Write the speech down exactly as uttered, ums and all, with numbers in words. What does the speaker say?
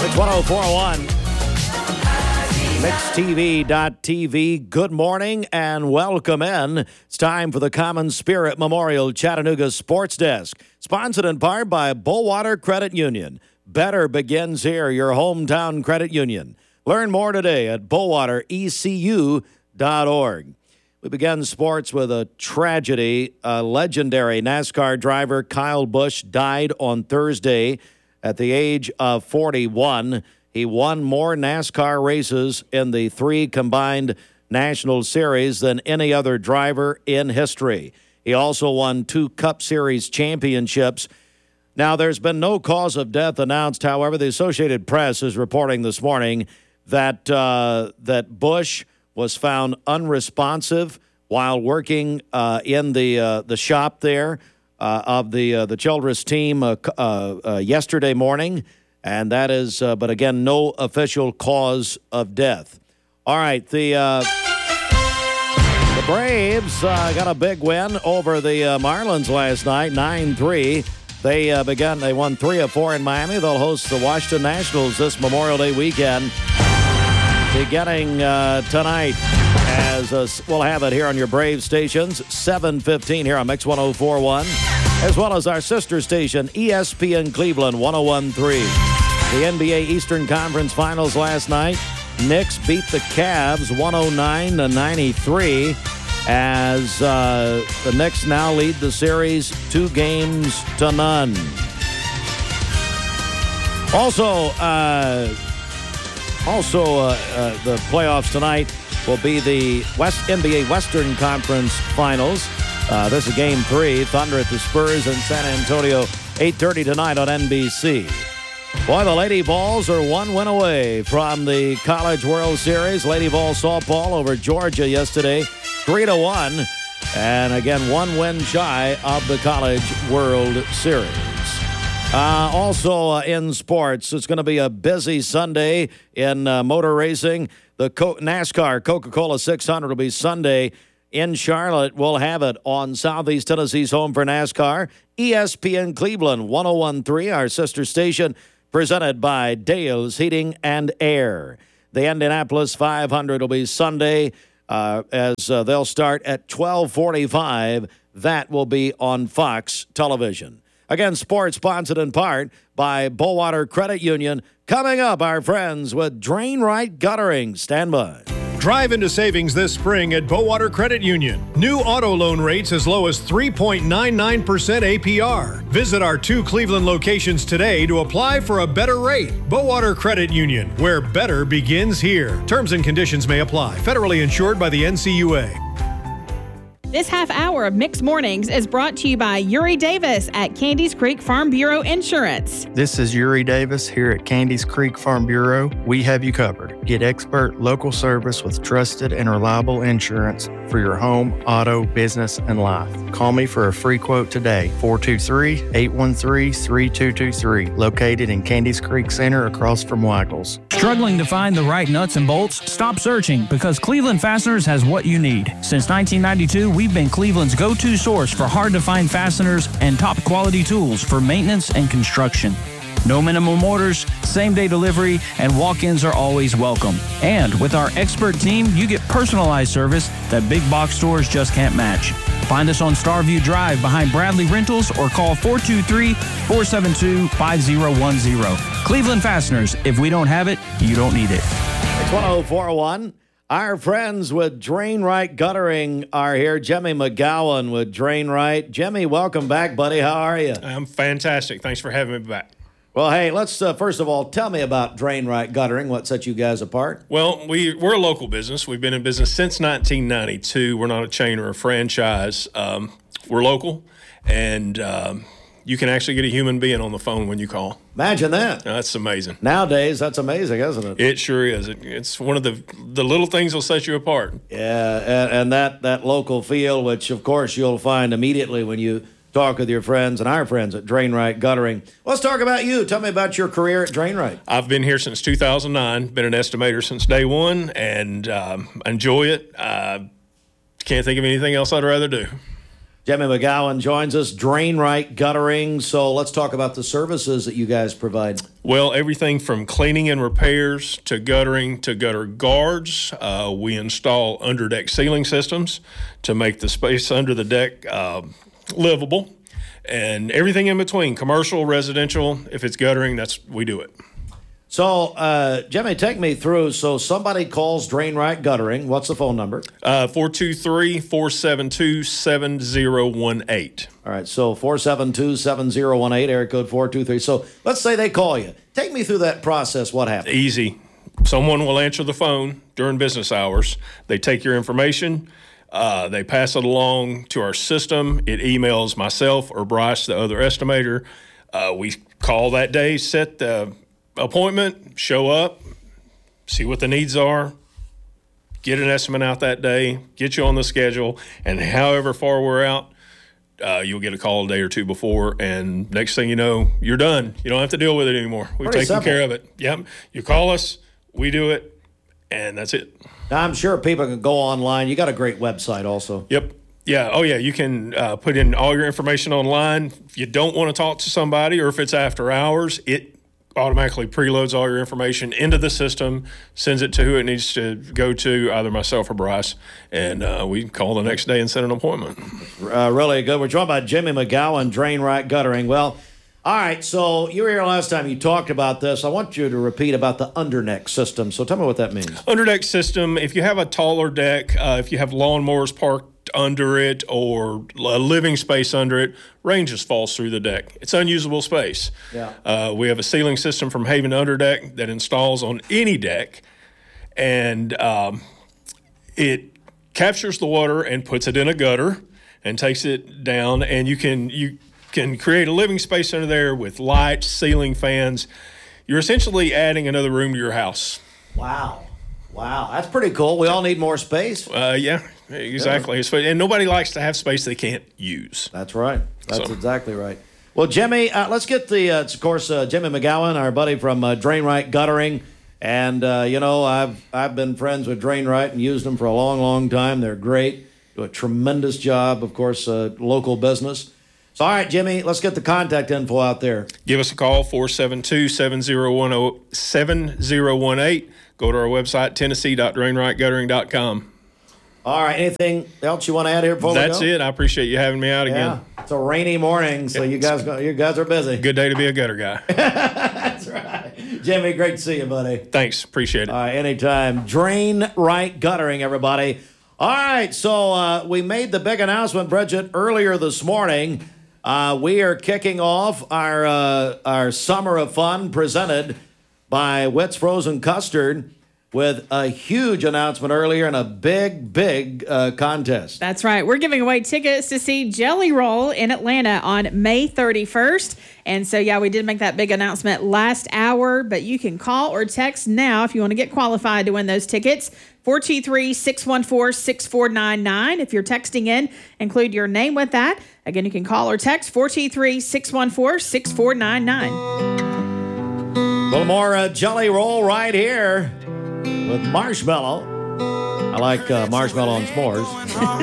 It's one oh four point one. Mix T V dot T V. Good morning and welcome in. It's time for the Common Spirit Memorial Chattanooga Sports Desk. Sponsored in part by Bullwater Credit Union. Better begins here, your hometown credit union. Learn more today at bullwater e c u dot org. We began sports with a tragedy. A legendary NASCAR driver, Kyle Busch, died on Thursday at the age of forty-one. He won more NASCAR races in the three combined National Series than any other driver in history. He also won two Cup Series championships. Now, there's been no cause of death announced. However, the Associated Press is reporting this morning that uh, that Busch was found unresponsive while working uh, in the uh, the shop there uh, of the uh, the Childress team uh, uh, uh, yesterday morning. And that is, uh, but again, no official cause of death. All right, the uh, the Braves uh, got a big win over the uh, Marlins last night, nine three. They uh, began, they won three of four in Miami. They'll host the Washington Nationals this Memorial Day weekend, beginning uh, tonight. As uh, we'll have it here on your Braves stations, seven fifteen here on Mix one oh four point one, as well as our sister station, E S P N Cleveland one oh one point three. The N B A Eastern Conference Finals last night. Knicks beat the Cavs one oh nine to ninety-three as uh, the Knicks now lead the series two games to none. Also, uh, also uh, uh, the playoffs tonight will be the West N B A Western Conference Finals. Uh, this is Game three. Thunder at the Spurs in San Antonio, eight thirty tonight on N B C. Boy, the Lady Vols are one win away from the College World Series. Lady Vol softball over Georgia yesterday, three to one. And again, one win shy of the College World Series. Uh, also uh, in sports, it's going to be a busy Sunday in uh, motor racing. The Co- NASCAR Coca-Cola six hundred will be Sunday in Charlotte. We'll have it on Southeast Tennessee's home for NASCAR. E S P N Cleveland one oh one point three, our sister station, presented by Dale's Heating and Air. The Indianapolis five hundred will be Sunday uh, as uh, they'll start at twelve forty-five. That will be on Fox Television. Again, sports sponsored in part by Bullwater Credit Union. Coming up, our friends with Drain Right Guttering. Stand by. Drive into savings this spring at Bowater Credit Union. New auto loan rates as low as three point nine nine percent A P R. Visit our two Cleveland locations today to apply for a better rate. Bowater Credit Union, where better begins here. Terms and conditions may apply. Federally insured by the N C U A. This half hour of Mixed Mornings is brought to you by Uri Davis at Candies Creek Farm Bureau Insurance. This is Uri Davis here at Candies Creek Farm Bureau. We have you covered. Get expert local service with trusted and reliable insurance for your home, auto, business, and life. Call me for a free quote today, four two three, eight one three, three two two three, located in Candies Creek Center across from Waggles. Struggling to find the right nuts and bolts? Stop searching, because Cleveland Fasteners has what you need. Since nineteen ninety-two, we've been Cleveland's go-to source for hard-to-find fasteners and top-quality tools for maintenance and construction. No minimum orders, same-day delivery, and walk-ins are always welcome. And with our expert team, you get personalized service that big box stores just can't match. Find us on Starview Drive behind Bradley Rentals or call four two three, four seven two, five zero one zero. Cleveland Fasteners, if we don't have it, you don't need it. It's one oh four point one. Our friends with Drain Right Guttering are here. Jimmy McGowan with Drain Right. Jimmy, welcome back, buddy. How are you? I'm fantastic. Thanks for having me back. Well, hey, let's uh, first of all tell me about Drain Right Guttering. What sets you guys apart? Well, we we're a local business. We've been in business since nineteen ninety-two. We're not a chain or a franchise. Um, we're local, and um, you can actually get a human being on the phone when you call. Imagine that. That's amazing. Nowadays, that's amazing, isn't it? It sure is. It, it's one of the the little things that'll set you apart. Yeah, and, and that that local feel, which of course you'll find immediately when you talk with your friends and our friends at Drain Right Guttering. Let's talk about you. Tell me about your career at Drain Right. I've been here since two thousand nine, been an estimator since day one, and um, enjoy it. Uh, can't think of anything else I'd rather do. Jimmy McGowan joins us, Drain Right Guttering. So let's talk about the services that you guys provide. Well, everything from cleaning and repairs to guttering to gutter guards. Uh, we install underdeck ceiling systems to make the space under the deck uh, livable, and everything in between, commercial, residential. If it's guttering, that's we do it. So, uh, Jimmy, take me through. So somebody calls Drain Right Guttering. What's the phone number? Uh, four two three, four seven two, seven zero one eight. All right, so four seven two, seven zero one eight, area code four two three. So let's say they call you. Take me through that process. What happens? Easy. Someone will answer the phone during business hours. They take your information. Uh, they pass it along to our system. It emails myself or Bryce, the other estimator. Uh, we call that day, set the appointment, show up, see what the needs are, get an estimate out that day, get you on the schedule, and however far we're out, uh, you'll get a call a day or two before, and next thing you know, you're done. You don't have to deal with it anymore. We've Pretty taken simple. care of it. Yep. You call us, we do it, and that's it. Now, I'm sure people can go online. You got a great website also. Yep. Yeah. Oh, yeah. You can uh, put in all your information online. If you don't want to talk to somebody, or if it's after hours, it automatically preloads all your information into the system, sends it to who it needs to go to, either myself or Bryce, and uh, we call the next day and set an appointment. Uh, really good. We're talking about Jimmy McGowan, Drain Right Guttering. Well, all right, so you were here last time. You talked about this. I want you to repeat about the underneck system. So tell me what that means. Underdeck system, if you have a taller deck, uh, if you have lawnmowers parked under it or a living space under it, rain just falls through the deck. It's unusable space. Yeah. Uh, we have a ceiling system from Haven Underdeck that installs on any deck, and um, it captures the water and puts it in a gutter and takes it down, and you can you can create a living space under there with lights, ceiling fans. You're essentially adding another room to your house. Wow. Wow. That's pretty cool. We all need more space. Uh, yeah, exactly. Yeah. And nobody likes to have space they can't use. That's right. That's So. exactly right. Well, Jimmy, uh, let's get the, uh, it's of course, uh, Jimmy McGowan, our buddy from uh, Drain Right Guttering. And, uh, you know, I've I've been friends with Drain Right and used them for a long, long time. They're great. Do a tremendous job, of course, uh, local business. So, all right, Jimmy, let's get the contact info out there. Give us a call, four seven two, seven zero one eight. Go to our website, tennessee dot drain right guttering dot com. All right, anything else you want to add here before That's we go? it. I appreciate you having me out Yeah, again. it's a rainy morning, so you guys go, you guys are busy. Good day to be a gutter guy. That's right. Jimmy, great to see you, buddy. Thanks. Appreciate it. All right, anytime. Drain Right Guttering, everybody. All right, so uh, we made the big announcement, Bridget, earlier this morning. Uh, we are kicking off our uh, our Summer of Fun presented by Witt's Frozen Custard with a huge announcement earlier and a big, big uh, contest. That's right. We're giving away tickets to see Jelly Roll in Atlanta on May thirty-first. And so, yeah, we did make that big announcement last hour, but you can call or text now if you want to get qualified to win those tickets. four two three, six one four, six four nine nine. If you're texting in, include your name with that. Again, you can call or text four two three, six one four, six four nine nine. A little more uh, Jelly Roll right here with marshmallow. I like uh, marshmallow and s'mores.